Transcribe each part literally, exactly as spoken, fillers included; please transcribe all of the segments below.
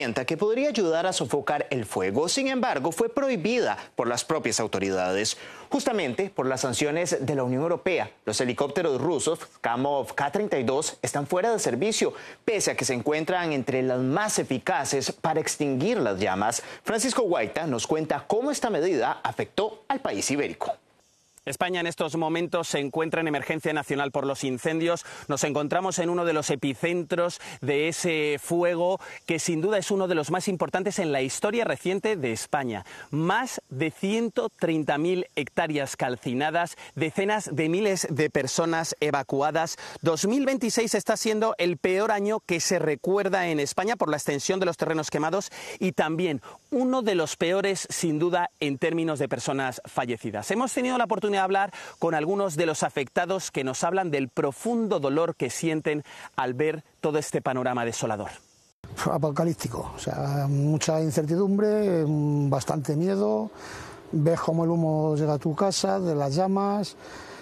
que podría ayudar a sofocar el fuego. Sin embargo, fue prohibida por las propias autoridades, justamente por las sanciones de la Unión Europea. Los helicópteros rusos Kamov K treinta y dos están fuera de servicio, pese a que se encuentran entre las más eficaces para extinguir las llamas. Francisco Guaita nos cuenta cómo esta medida afectó al país ibérico. España en estos momentos se encuentra en emergencia nacional por los incendios. Nos encontramos en uno de los epicentros de ese fuego que sin duda es uno de los más importantes en la historia reciente de España. Más de ciento treinta mil hectáreas calcinadas, decenas de miles de personas evacuadas. dos mil veintiséis está siendo el peor año que se recuerda en España por la extensión de los terrenos quemados y también uno de los peores sin duda en términos de personas fallecidas. Hemos tenido la oportunidad de hablar con algunos de los afectados que nos hablan del profundo dolor que sienten al ver todo este panorama desolador. Apocalíptico, o sea, mucha incertidumbre, bastante miedo, ves cómo el humo llega a tu casa, de las llamas,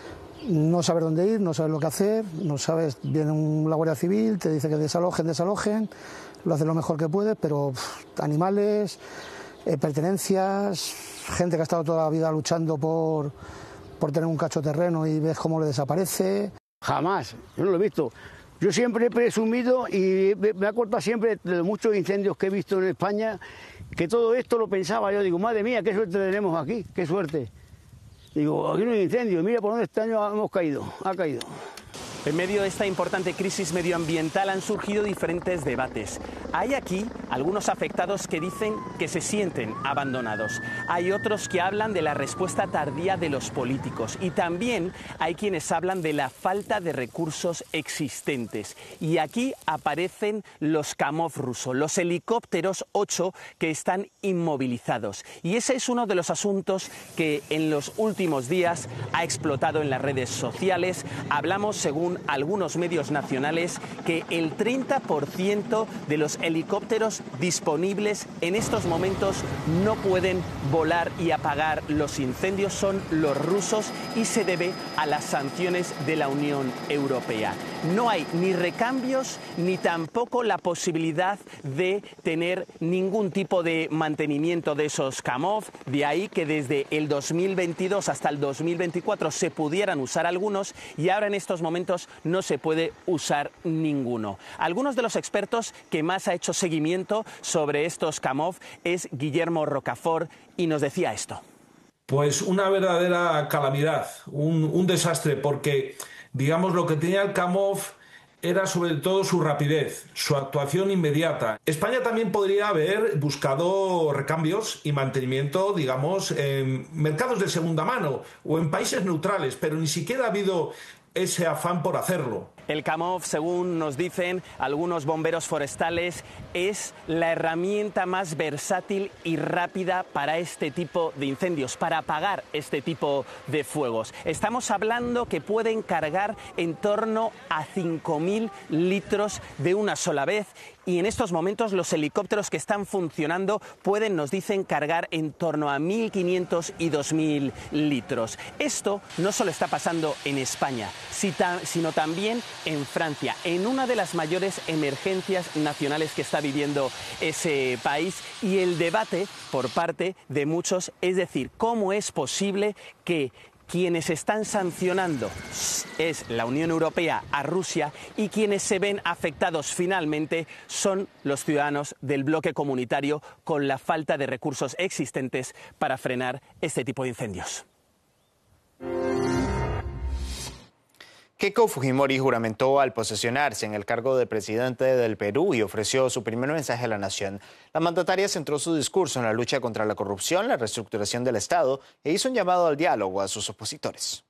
no sabes dónde ir, no sabes lo que hacer, no sabes, viene un, la Guardia Civil, te dice que desalojen, desalojen, lo haces lo mejor que puedes, pero pff, animales, eh, pertenencias, gente que ha estado toda la vida luchando por... por tener un cacho de terreno y ves cómo le desaparece. Jamás, yo no lo he visto. Yo siempre he presumido y me ha cortado siempre de los muchos incendios que he visto en España, que todo esto lo pensaba yo, digo, madre mía, qué suerte tenemos aquí, qué suerte. Digo, aquí no hay incendio, mira por dónde este año hemos caído, ha caído. En medio de esta importante crisis medioambiental han surgido diferentes debates. Hay aquí algunos afectados que dicen que se sienten abandonados. Hay otros que hablan de la respuesta tardía de los políticos. Y también hay quienes hablan de la falta de recursos existentes. Y aquí aparecen los Kamov rusos, los helicópteros ocho que están inmovilizados. Y ese es uno de los asuntos que en los últimos días ha explotado en las redes sociales. Hablamos, según algunos medios nacionales, que el treinta por ciento de los helicópteros disponibles en estos momentos no pueden volar y apagar los incendios, son los rusos, y se debe a las sanciones de la Unión Europea. No hay ni recambios ni tampoco la posibilidad de tener ningún tipo de mantenimiento de esos Kamov, de ahí que desde el dos mil veintidós hasta el dos mil veinticuatro se pudieran usar algunos y ahora en estos momentos no se puede usar ninguno. Algunos de los expertos que más ha hecho seguimiento sobre estos Kamov es Guillermo Rocafort y nos decía esto. Pues una verdadera calamidad, un, un desastre, porque digamos lo que tenía el Kamov era sobre todo su rapidez, su actuación inmediata. España también podría haber buscado recambios y mantenimiento, digamos, en mercados de segunda mano o en países neutrales, pero ni siquiera ha habido ese afán por hacerlo. El Kamov, según nos dicen algunos bomberos forestales, es la herramienta más versátil y rápida para este tipo de incendios, para apagar este tipo de fuegos. Estamos hablando que pueden cargar en torno a cinco mil litros de una sola vez. Y en estos momentos los helicópteros que están funcionando pueden, nos dicen, cargar en torno a mil quinientos y dos mil litros. Esto no solo está pasando en España, sino también en Francia, en una de las mayores emergencias nacionales que está viviendo ese país. Y el debate por parte de muchos es decir, ¿cómo es posible que quienes están sancionando es la Unión Europea a Rusia y quienes se ven afectados finalmente son los ciudadanos del bloque comunitario con la falta de recursos existentes para frenar este tipo de incendios? Keiko Fujimori juramentó al posesionarse en el cargo de presidente del Perú y ofreció su primer mensaje a la nación. La mandataria centró su discurso en la lucha contra la corrupción, la reestructuración del Estado e hizo un llamado al diálogo a sus opositores.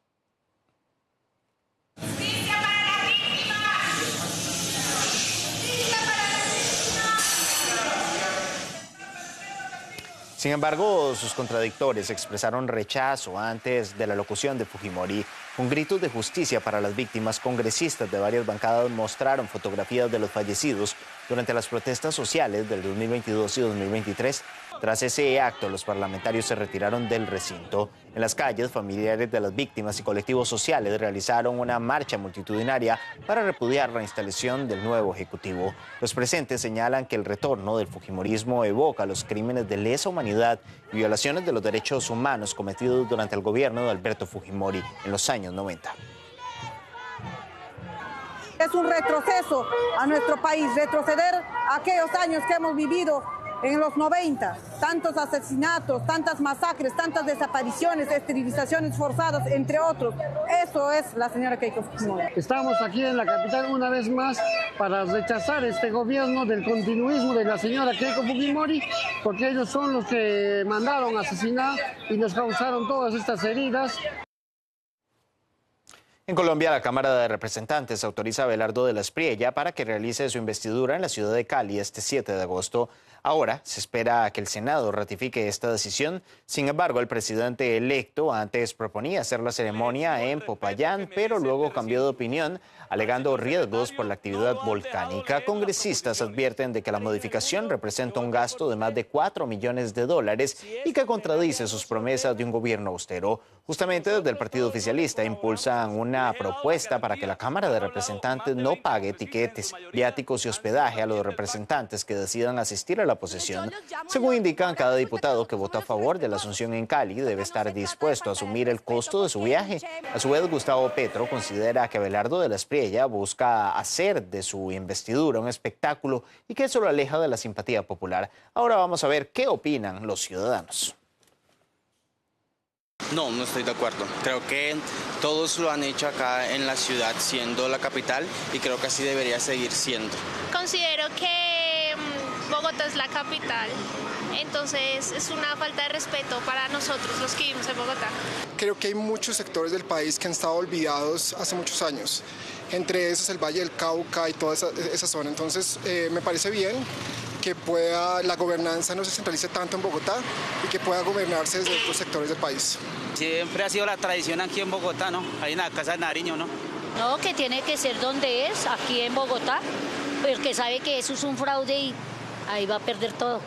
Sin embargo, sus contradictores expresaron rechazo antes de la locución de Fujimori. Con gritos de justicia para las víctimas, congresistas de varias bancadas mostraron fotografías de los fallecidos durante las protestas sociales del dos mil veintidós y dos mil veintitrés. Tras ese acto, los parlamentarios se retiraron del recinto. En las calles, familiares de las víctimas y colectivos sociales realizaron una marcha multitudinaria para repudiar la instalación del nuevo Ejecutivo. Los presentes señalan que el retorno del fujimorismo evoca los crímenes de lesa humanidad y violaciones de los derechos humanos cometidos durante el gobierno de Alberto Fujimori en los años noventa. Es un retroceso a nuestro país, retroceder a aquellos años que hemos vivido en los noventa, tantos asesinatos, tantas masacres, tantas desapariciones, esterilizaciones forzadas, entre otros. Eso es la señora Keiko Fujimori. Estamos aquí en la capital una vez más para rechazar este gobierno del continuismo de la señora Keiko Fujimori, porque ellos son los que mandaron asesinar y nos causaron todas estas heridas. En Colombia, la Cámara de Representantes autoriza a Abelardo de la Espriella para que realice su investidura en la ciudad de Cali este siete de agosto. Ahora se espera que el Senado ratifique esta decisión. Sin embargo, el presidente electo antes proponía hacer la ceremonia en Popayán, pero luego cambió de opinión, alegando riesgos por la actividad volcánica. Congresistas advierten de que la modificación representa un gasto de más de cuatro millones de dólares y que contradice sus promesas de un gobierno austero. Justamente desde el partido oficialista impulsan una propuesta para que la Cámara de Representantes no pague tiquetes, viáticos y hospedaje a los representantes que decidan asistir a la posesión. Según indican, cada diputado que votó a favor de la asunción en Cali debe estar dispuesto a asumir el costo de su viaje. A su vez, Gustavo Petro considera que Abelardo de la Espriella busca hacer de su investidura un espectáculo y que eso lo aleja de la simpatía popular. Ahora vamos a ver qué opinan los ciudadanos. No, no estoy de acuerdo. Creo que todos lo han hecho acá en la ciudad, siendo la capital, y creo que así debería seguir siendo. Considero que Bogotá es la capital, entonces es una falta de respeto para nosotros los que vivimos en Bogotá. Creo que hay muchos sectores del país que han estado olvidados hace muchos años, entre esos el Valle del Cauca y toda esa, esa zona. Entonces eh, me parece bien que pueda la gobernanza no se centralice tanto en Bogotá y que pueda gobernarse desde otros sectores del país. Siempre ha sido la tradición aquí en Bogotá, ¿no? Ahí en la Casa de Nariño, ¿no? No, que tiene que ser donde es, aquí en Bogotá, porque sabe que eso es un fraude y ahí va a perder todo.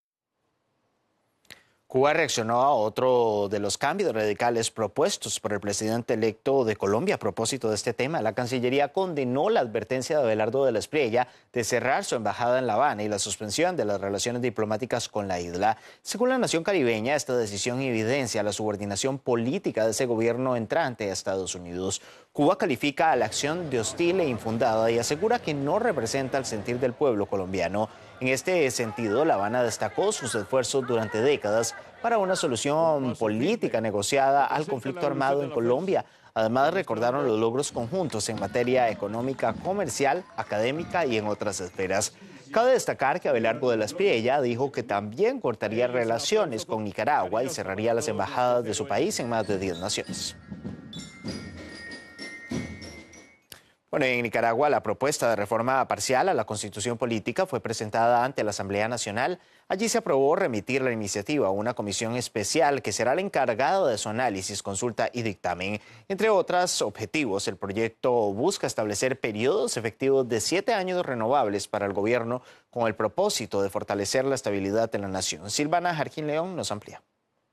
Cuba reaccionó a otro de los cambios radicales propuestos por el presidente electo de Colombia a propósito de este tema. La Cancillería condenó la advertencia de Abelardo de la Espriella de cerrar su embajada en La Habana y la suspensión de las relaciones diplomáticas con la isla. Según la Nación Caribeña, esta decisión evidencia la subordinación política de ese gobierno entrante a Estados Unidos. Cuba califica a la acción de hostil e infundada y asegura que no representa el sentir del pueblo colombiano. En este sentido, La Habana destacó sus esfuerzos durante décadas para una solución política negociada al conflicto armado en Colombia. Además, recordaron los logros conjuntos en materia económica, comercial, académica y en otras esferas. Cabe destacar que Abelardo de la Espriella dijo que también cortaría relaciones con Nicaragua y cerraría las embajadas de su país en más de diez naciones. Bueno, en Nicaragua la propuesta de reforma parcial a la Constitución Política fue presentada ante la Asamblea Nacional. Allí se aprobó remitir la iniciativa a una comisión especial que será la encargada de su análisis, consulta y dictamen. Entre otros objetivos, el proyecto busca establecer periodos efectivos de siete años renovables para el gobierno con el propósito de fortalecer la estabilidad en la nación. Silvana Jarquín León nos amplía.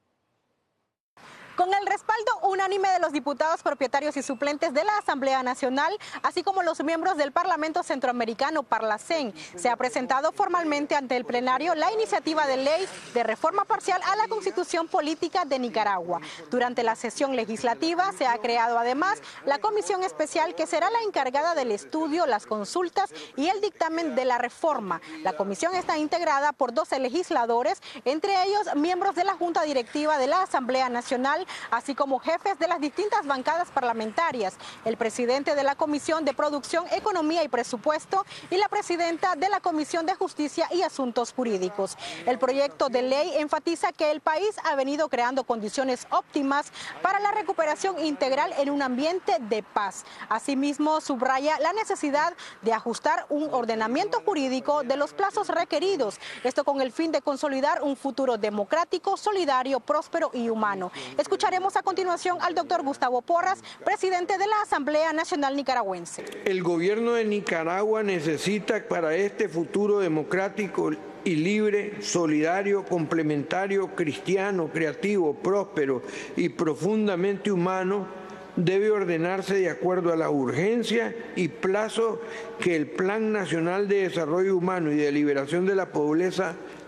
Con el respaldo unánime de los diputados propietarios y suplentes de la Asamblea Nacional, así como los miembros del Parlamento Centroamericano Parlacén, se ha presentado formalmente ante el plenario la iniciativa de ley de reforma parcial a la Constitución Política de Nicaragua. Durante la sesión legislativa se ha creado además la comisión especial que será la encargada del estudio, las consultas y el dictamen de la reforma. La comisión está integrada por doce legisladores, entre ellos miembros de la Junta Directiva de la Asamblea Nacional, así como jefes de las distintas bancadas parlamentarias, el presidente de la Comisión de Producción, Economía y Presupuesto y la presidenta de la Comisión de Justicia y Asuntos Jurídicos. El proyecto de ley enfatiza que el país ha venido creando condiciones óptimas para la recuperación integral en un ambiente de paz. Asimismo, subraya la necesidad de ajustar un ordenamiento jurídico de los plazos requeridos, esto con el fin de consolidar un futuro democrático, solidario, próspero y humano. Escucharemos a continuación al doctor Gustavo Porras, presidente de la Asamblea Nacional Nicaragüense. El gobierno de Nicaragua necesita para este futuro democrático y libre, solidario, complementario, cristiano, creativo, próspero y profundamente humano, debe ordenarse de acuerdo a la urgencia y plazo que el Plan Nacional de Desarrollo Humano y de Liberación de la Pobreza